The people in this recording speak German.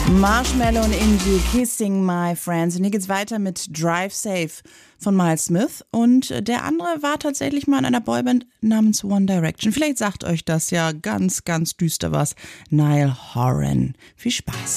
Marshmello und Inji, Kissing My Friends. Und hier geht's weiter mit Drive Safe von Miles Smith. Und der andere war tatsächlich mal in einer Boyband namens One Direction. Vielleicht sagt euch das ja ganz, ganz düster was. Niall Horan. Viel Spaß.